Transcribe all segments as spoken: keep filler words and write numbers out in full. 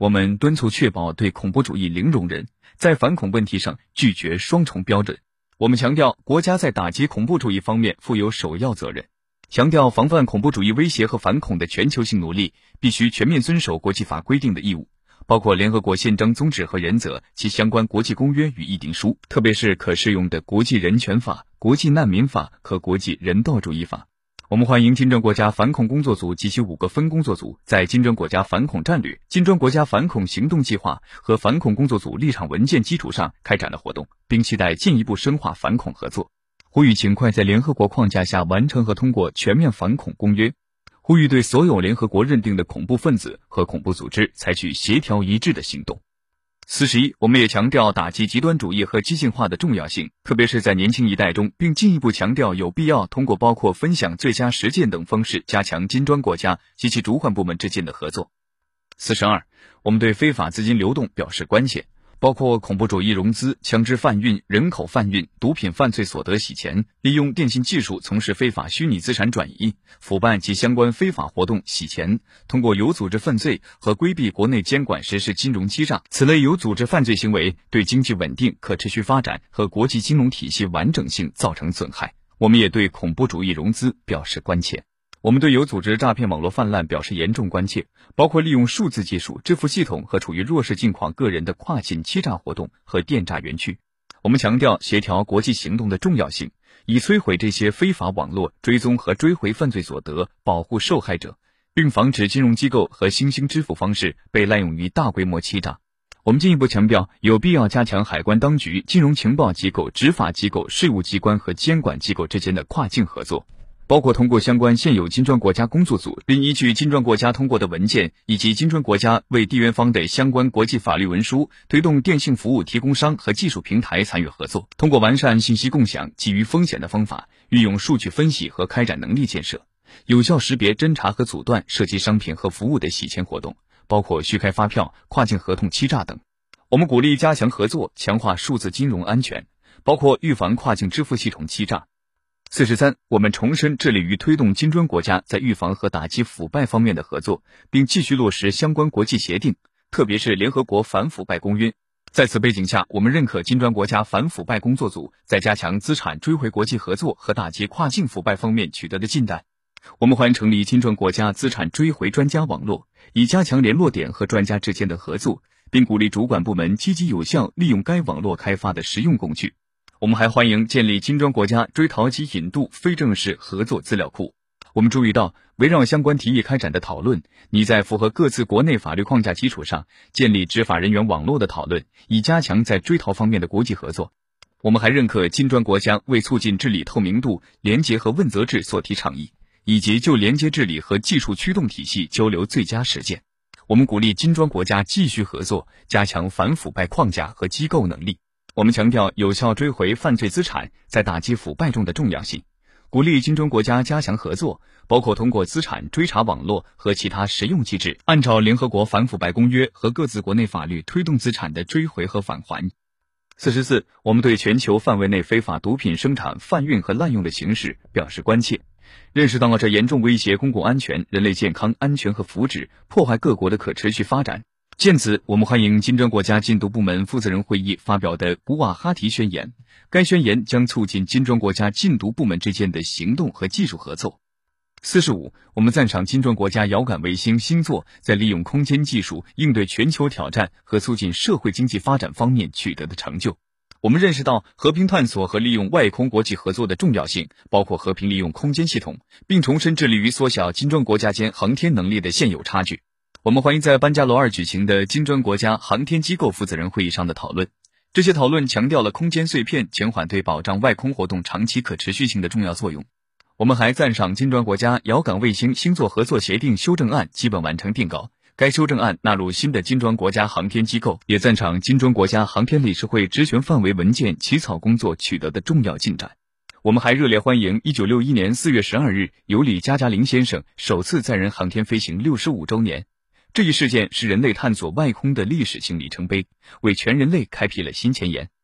我们敦促确保对恐怖主义零容忍，在反恐问题上拒绝双重标准。我们强调，国家在打击恐怖主义方面负有首要责任，强调防范恐怖主义威胁和反恐的全球性努力必须全面遵守国际法规定的义务，包括联合国宪章宗旨和原则及相关国际公约与议定书，特别是可适用的国际人权法、国际难民法和国际人道主义法。我们欢迎金砖国家反恐工作组及其五个分工作组在金砖国家反恐战略、金砖国家反恐行动计划和反恐工作组立场文件基础上开展了活动，并期待进一步深化反恐合作。呼吁尽快在联合国框架下完成和通过全面反恐公约，呼吁对所有联合国认定的恐怖分子和恐怖组织采取协调一致的行动。四十一，我们也强调打击极端主义和激进化的重要性，特别是在年轻一代中，并进一步强调有必要通过包括分享最佳实践等方式加强金砖国家及其主管部门之间的合作。四十二，我们对非法资金流动表示关切，包括恐怖主义融资、枪支贩运、人口贩运、毒品犯罪所得洗钱、利用电信技术从事非法虚拟资产转移、腐败及相关非法活动洗钱，通过有组织犯罪和规避国内监管实施金融欺诈。此类有组织犯罪行为对经济稳定、可持续发展和国际金融体系完整性造成损害。我们也对恐怖主义融资表示关切。我们对有组织诈骗网络泛滥表示严重关切，包括利用数字技术、支付系统和处于弱势境况个人的跨境欺诈活动和电诈园区。我们强调协调国际行动的重要性，以摧毁这些非法网络，追踪和追回犯罪所得，保护受害者，并防止金融机构和新兴支付方式被滥用于大规模欺诈。我们进一步强调，有必要加强海关当局、金融情报机构、执法机构、税务机关和监管机构之间的跨境合作，包括通过相关现有金砖国家工作组，并依据金砖国家通过的文件以及金砖国家为缔约方的相关国际法律文书，推动电信服务提供商和技术平台参与合作，通过完善信息共享、基于风险的方法，运用数据分析和开展能力建设，有效识别、侦查和阻断涉及商品和服务的洗钱活动，包括虚开发票、跨境合同欺诈等。我们鼓励加强合作，强化数字金融安全，包括预防跨境支付系统欺诈。四十三，我们重申致力于推动金砖国家在预防和打击腐败方面的合作，并继续落实相关国际协定，特别是联合国反腐败公约。在此背景下，我们认可金砖国家反腐败工作组在加强资产追回国际合作和打击跨境腐败方面取得的进展。我们欢迎成立金砖国家资产追回专家网络，以加强联络点和专家之间的合作，并鼓励主管部门积极有效利用该网络开发的实用工具。我们还欢迎建立金砖国家追逃及引渡非正式合作资料库。我们注意到，围绕相关提议开展的讨论，拟在符合各自国内法律框架基础上，建立执法人员网络的讨论，以加强在追逃方面的国际合作。我们还认可金砖国家为促进治理透明度、廉洁和问责制所提倡议，以及就廉洁治理和技术驱动体系交流最佳实践。我们鼓励金砖国家继续合作，加强反腐败框架和机构能力。我们强调有效追回犯罪资产在打击腐败中的重要性，鼓励金砖国家加强合作，包括通过资产追查网络和其他实用机制，按照联合国反腐败公约和各自国内法律推动资产的追回和返还。四十四，我们对全球范围内非法毒品生产、贩运和滥用的形势表示关切，认识到这严重威胁公共安全、人类健康、安全和福祉，破坏各国的可持续发展。见此，我们欢迎金砖国家禁毒部门负责人会议发表的古瓦哈提宣言，该宣言将促进金砖国家禁毒部门之间的行动和技术合作。四十五，我们赞赏金砖国家遥感卫星星座在利用空间技术应对全球挑战和促进社会经济发展方面取得的成就。我们认识到和平探索和利用外空国际合作的重要性，包括和平利用空间系统，并重申致力于缩小金砖国家间航天能力的现有差距。我们欢迎在班加罗尔举行的金砖国家航天机构负责人会议上的讨论。这些讨论强调了空间碎片减缓对保障外空活动长期可持续性的重要作用。我们还赞赏金砖国家遥感卫星星座合作协定修正案基本完成定稿，该修正案纳入新的金砖国家航天机构，也赞赏金砖国家航天理事会职权范围文件起草工作取得的重要进展。我们还热烈欢迎一九六一年四月十二日尤里加加林先生首次载人航天飞行六十五周年。这一事件是人类探索外空的历史性里程碑，为全人类开辟了新前沿。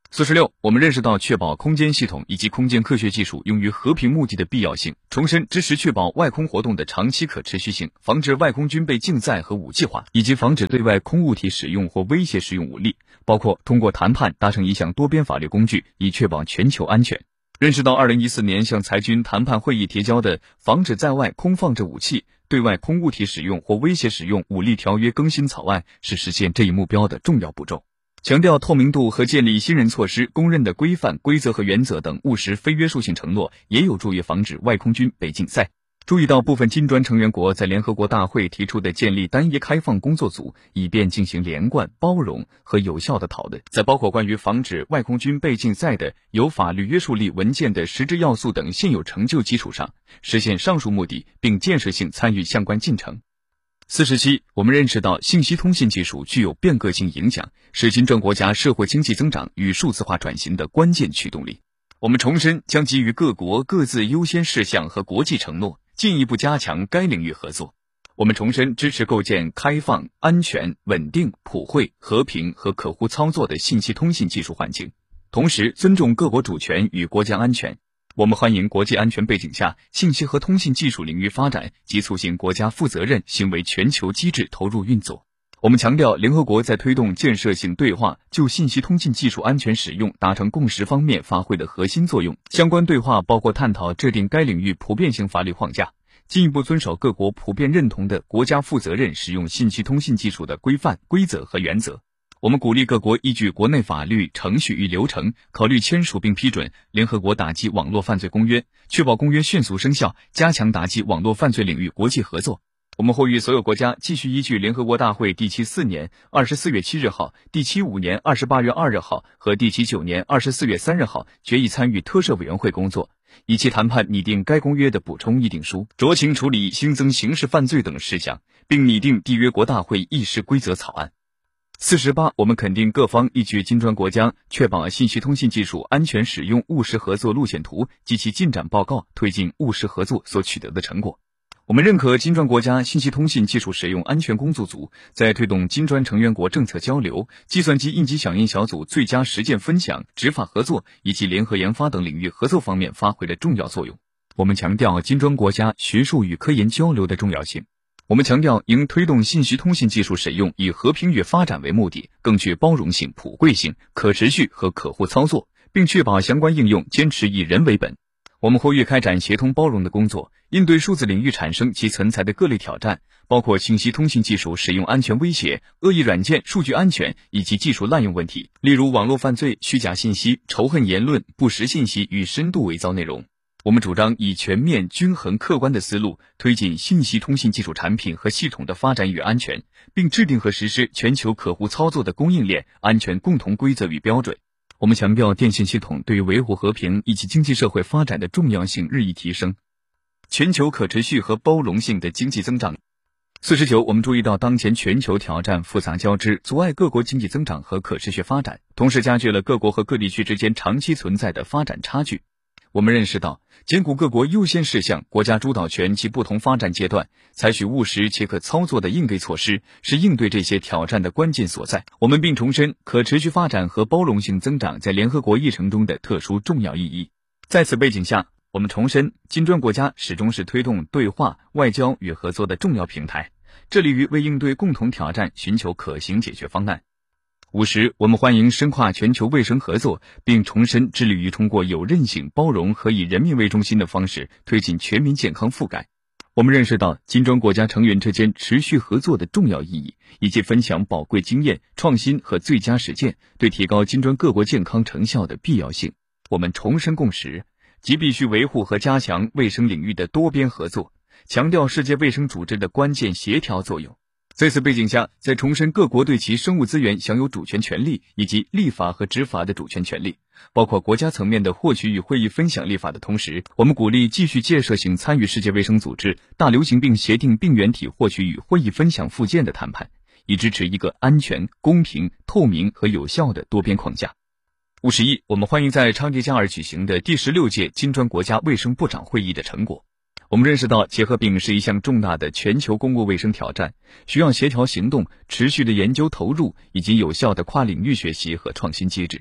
四十六，我们认识到确保空间系统以及空间科学技术用于和平目的的必要性，重申支持确保外空活动的长期可持续性，防止外空军备竞赛和武器化，以及防止对外空物体使用或威胁使用武力，包括通过谈判达成一项多边法律工具，以确保全球安全。认识到二零一四年向裁军谈判会议提交的防止在外空放置武器、对外空物体使用或威胁使用武力条约更新草案是实现这一目标的重要步骤。强调透明度和建立信任措施、公认的规范、规则和原则等务实非约束性承诺，也有助于防止外空军备竞赛。注意到部分金砖成员国在联合国大会提出的建立单一开放工作组，以便进行连贯、包容和有效的讨论，在包括关于防止外空军备竞赛的有法律约束力文件的实质要素等现有成就基础上，实现上述目的，并建设性参与相关进程。四十七，我们认识到信息通信技术具有变革性影响，是金砖国家社会经济增长与数字化转型的关键驱动力。我们重申将给予各国各自优先事项和国际承诺，进一步加强该领域合作。我们重申支持构建开放、安全、稳定、普惠、和平和可互操作的信息通信技术环境，同时尊重各国主权与国家安全。我们欢迎国际安全背景下信息和通信技术领域发展及促进国家负责任行为全球机制投入运作。我们强调联合国在推动建设性对话就信息通信技术安全使用达成共识方面发挥的核心作用。相关对话包括探讨制定该领域普遍性法律框架，进一步遵守各国普遍认同的国家负责任使用信息通信技术的规范、规则和原则。我们鼓励各国依据国内法律、程序与流程，考虑签署并批准联合国打击网络犯罪公约，确保公约迅速生效，加强打击网络犯罪领域国际合作。我们呼吁所有国家继续依据联合国大会第七四年二十四月七日号、第七五年二十八月二日号和第七九年二十四月三日号决议参与特设委员会工作，以期谈判拟定该公约的补充议定书，酌情处理新增刑事犯罪等事项，并拟定缔约国大会议事规则草案。四十八，我们肯定各方依据金砖国家确保信息通信技术安全使用务实合作路线图及其进展报告推进务实合作所取得的成果。我们认可金砖国家信息通信技术使用安全工作组在推动金砖成员国政策交流、计算机应急响应小组最佳实践分享、执法合作以及联合研发等领域合作方面发挥的重要作用。我们强调金砖国家学术与科研交流的重要性。我们强调应推动信息通信技术使用以和平与发展为目的，更具包容性、普惠性、可持续和可互操作，并确保相关应用坚持以人为本。我们呼吁开展协同包容的工作，应对数字领域产生其存在的各类挑战，包括信息通信技术使用安全威胁、恶意软件、数据安全以及技术滥用问题，例如网络犯罪、虚假信息、仇恨言论、不实信息与深度伪造内容。我们主张以全面、均衡、客观的思路推进信息通信技术产品和系统的发展与安全，并制定和实施全球可互操作的供应链安全共同规则与标准。我们强调电信系统对于维护和平以及经济社会发展的重要性日益提升，全球可持续和包容性的经济增长。四十九，我们注意到当前全球挑战复杂交织，阻碍各国经济增长和可持续发展，同时加剧了各国和各地区之间长期存在的发展差距。我们认识到，兼顾各国优先事项、国家主导权及不同发展阶段，采取务实且可操作的应对措施，是应对这些挑战的关键所在。我们并重申可持续发展和包容性增长在联合国议程中的特殊重要意义。在此背景下，我们重申，金砖国家始终是推动对话、外交与合作的重要平台，致力于为应对共同挑战寻求可行解决方案。五十，我们欢迎深化全球卫生合作，并重申致力于通过有韧性、包容和以人民为中心的方式推进全民健康覆盖。我们认识到金砖国家成员之间持续合作的重要意义，以及分享宝贵经验、创新和最佳实践对提高金砖各国健康成效的必要性。我们重申共识，即必须维护和加强卫生领域的多边合作，强调世界卫生组织的关键协调作用。在此背景下，在重申各国对其生物资源享有主权权利以及立法和执法的主权权利，包括国家层面的获取与会议分享立法的同时，我们鼓励继续建设性参与世界卫生组织大流行病协定病原体获取与会议分享附件的谈判，以支持一个安全、公平、透明和有效的多边框架。五十一，我们欢迎在昌迪加尔举行的第十六届金砖国家卫生部长会议的成果。我们认识到结核病是一项重大的全球公共卫生挑战，需要协调行动、持续的研究投入以及有效的跨领域学习和创新机制。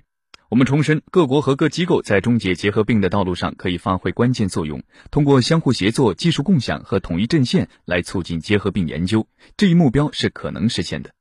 我们重申，各国和各机构在终结结核病的道路上可以发挥关键作用，通过相互协作、技术共享和统一阵线来促进结核病研究，这一目标是可能实现的。